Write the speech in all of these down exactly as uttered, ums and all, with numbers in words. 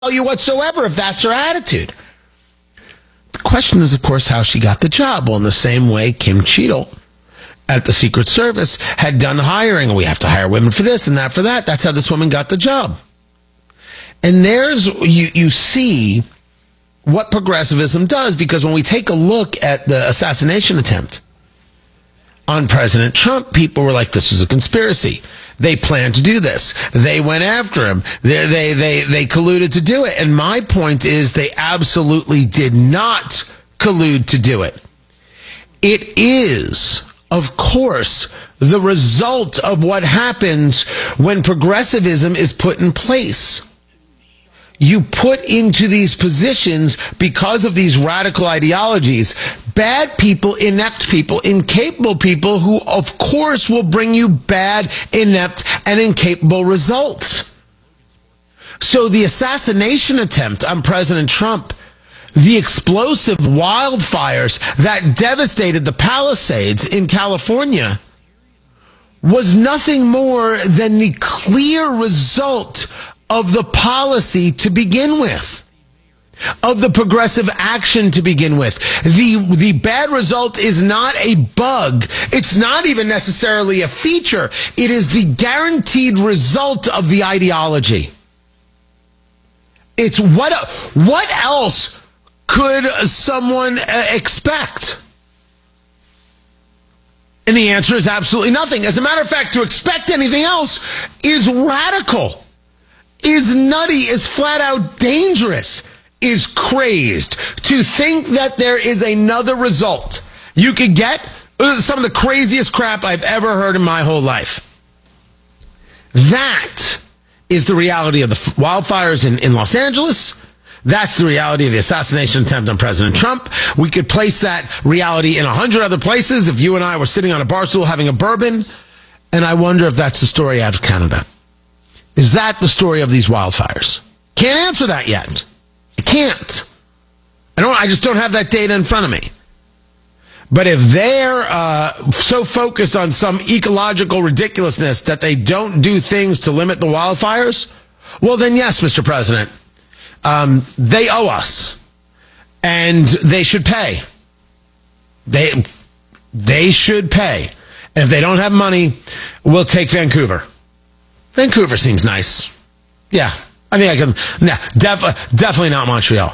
you whatsoever if that's her attitude. The question is, of course, how she got the job. Well, in the same way Kim Cheadle at the Secret Service had done hiring. We have to hire women for this and that for that. That's how this woman got the job. And there's, you, you see what progressivism does, because when we take a look at the assassination attempt on President Trump, people were like, this was a conspiracy. They planned to do this. They went after him. They, they, they, they colluded to do it. And my point is they absolutely did not collude to do it. It is, of course, the result of what happens when progressivism is put in place. You put into these positions, because of these radical ideologies, bad people, inept people, incapable people who, of course, will bring you bad, inept, and incapable results. So the assassination attempt on President Trump, the explosive wildfires that devastated the Palisades in California, was nothing more than the clear result of the policy to begin with, of the progressive action to begin with. The, the bad result is not a bug. It's not even necessarily a feature. It is the guaranteed result of the ideology. It's what, what else could someone expect? And the answer is absolutely nothing. As a matter of fact, to expect anything else is radical, is nutty, is flat out dangerous, is crazed. To think that there is another result you could get, some of the craziest crap I've ever heard in my whole life. That is the reality of the wildfires in, in Los Angeles. That's the reality of the assassination attempt on President Trump. We could place that reality in a hundred other places if you and I were sitting on a bar stool having a bourbon. And I wonder if that's the story out of Canada. Is that the story of these wildfires? Can't answer that yet. I can't. I don't. I just don't have that data in front of me. But if they're uh, so focused on some ecological ridiculousness that they don't do things to limit the wildfires, well, then yes, Mister President, um, they owe us, and they should pay. They they should pay. And if they don't have money, we'll take Vancouver. Vancouver seems nice. Yeah, I think I can. Nah, def, definitely not Montreal.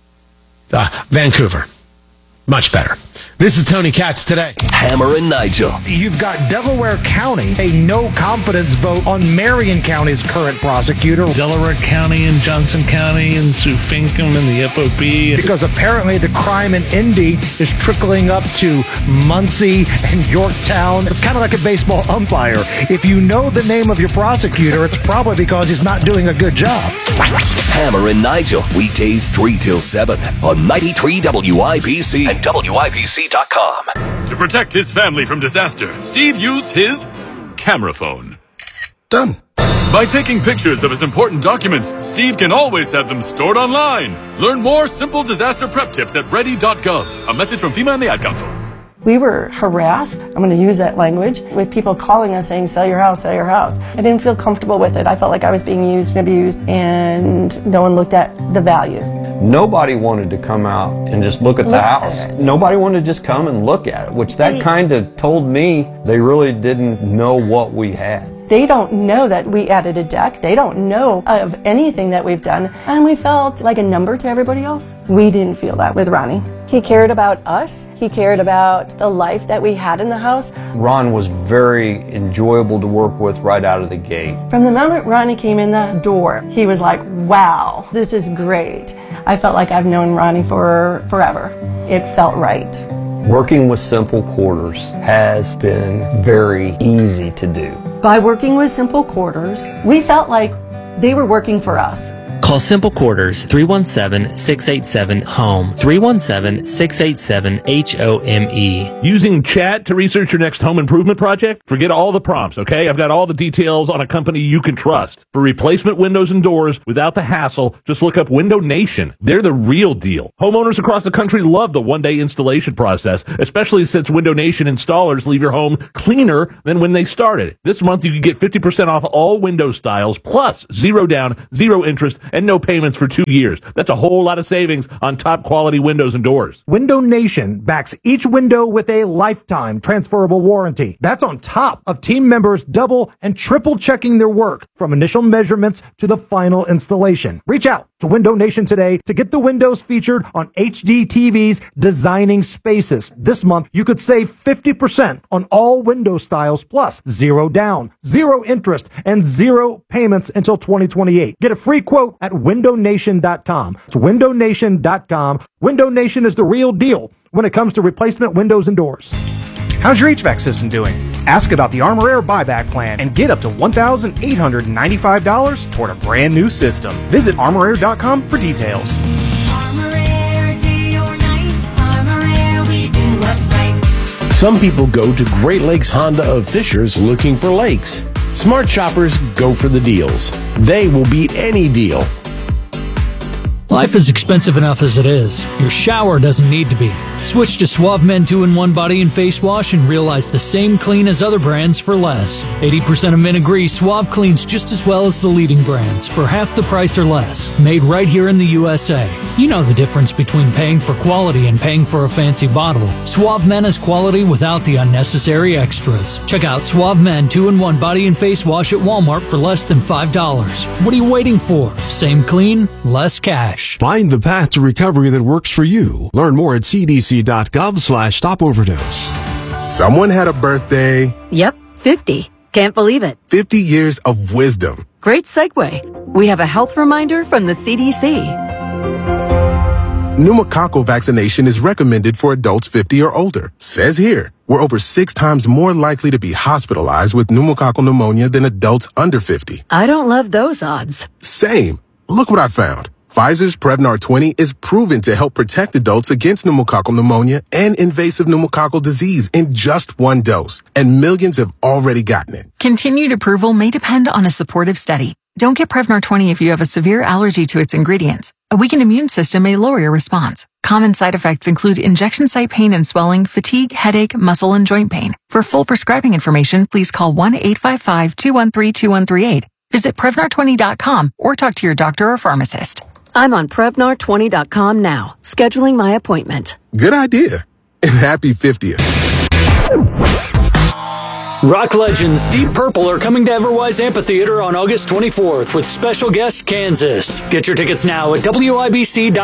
Uh, Vancouver. Much better. This is Tony Katz today. Hammer and Nigel. You've got Delaware County, a no confidence vote on Marion County's current prosecutor. Delaware County and Johnson County and Sue Finkham and the F O P. Because apparently the crime in Indy is trickling up to Muncie and Yorktown. It's kind of like a baseball umpire. If you know the name of your prosecutor, it's probably because he's not doing a good job. Hammer and Nigel, weekdays three till seven on ninety-three W I P C and W I P C dot com. To protect his family from disaster, Steve used his camera phone. Done. By taking pictures of his important documents, Steve can always have them stored online. Learn more simple disaster prep tips at ready dot gov. A message from FEMA and the Ad Council. We were harassed, I'm going to use that language, with people calling us saying, sell your house, sell your house. I didn't feel comfortable with it. I felt like I was being used and abused, and no one looked at the value. Nobody wanted to come out and just look at the house. Nobody wanted to just come and look at it, which that kind of told me they really didn't know what we had. They don't know that we added a deck. They don't know of anything that we've done. And we felt like a number to everybody else. We didn't feel that with Ronnie. He cared about us. He cared about the life that we had in the house. Ron was very enjoyable to work with right out of the gate. From the moment Ronnie came in the door, he was like, wow, this is great. I felt like I've known Ronnie for forever. It felt right. Working with Simple Quarters has been very easy to do. By working with Simple Quarters, we felt like they were working for us. Call Simple Quarters, three one seven, six eight seven, HOME, three one seven, six eight seven, H O M E. Using chat to research your next home improvement project? Forget all the prompts, okay? I've got all the details on a company you can trust. For replacement windows and doors without the hassle, just look up Window Nation. They're the real deal. Homeowners across the country love the one-day installation process, especially since Window Nation installers leave your home cleaner than when they started. This month, you can get fifty percent off all window styles, plus zero down, zero interest, and no payments for two years. That's a whole lot of savings on top quality windows and doors. Window Nation backs each window with a lifetime transferable warranty. That's on top of team members double and triple checking their work from initial measurements to the final installation. Reach out to Window Nation today to get the windows featured on H D T V's Designing Spaces. This month, you could save fifty percent on all window styles, plus zero down, zero interest, and zero payments until twenty twenty-eight. Get a free quote at window nation dot com. It's window nation dot com. Window Nation is the real deal when it comes to replacement windows and doors. How's your H V A C system doing? Ask about the Armor Air buyback plan and get up to one thousand eight hundred ninety-five dollars toward a brand new system. Visit armor air dot com for details. Armor Air, day or night. Armor Air, we do what's right. Some people go to Great Lakes Honda of Fishers looking for lakes. Smart shoppers go for the deals. They will beat any deal. Life is expensive enough as it is. Your shower doesn't need to be. Switch to Suave Men two in one Body and Face Wash and realize the same clean as other brands for less. eighty percent of men agree Suave cleans just as well as the leading brands for half the price or less. Made right here in the U S A. You know the difference between paying for quality and paying for a fancy bottle. Suave Men is quality without the unnecessary extras. Check out Suave Men two in one Body and Face Wash at Walmart for less than five dollars. What are you waiting for? Same clean, less cash. Find the path to recovery that works for you. Learn more at c d c dot gov slash stop overdose. Someone had a birthday. Yep, fifty. Can't believe it. fifty years of wisdom. Great segue. We have a health reminder from the C D C. Pneumococcal vaccination is recommended for adults fifty or older. Says here, we're over six times more likely to be hospitalized with pneumococcal pneumonia than adults under fifty. I don't love those odds. Same. Look what I found. Pfizer's Prevnar twenty is proven to help protect adults against pneumococcal pneumonia and invasive pneumococcal disease in just one dose, and millions have already gotten it. Continued approval may depend on a supportive study. Don't get Prevnar twenty if you have a severe allergy to its ingredients. A weakened immune system may lower your response. Common side effects include injection site pain and swelling, fatigue, headache, muscle, and joint pain. For full prescribing information, please call one eight five five, two one three, two one three eight. Visit Prevnar twenty dot com or talk to your doctor or pharmacist. I'm on Prevnar twenty dot com now, scheduling my appointment. Good idea. And happy fiftieth. Rock legends Deep Purple are coming to Everwise Amphitheater on August twenty-fourth with special guest Kansas. Get your tickets now at W I B C dot com.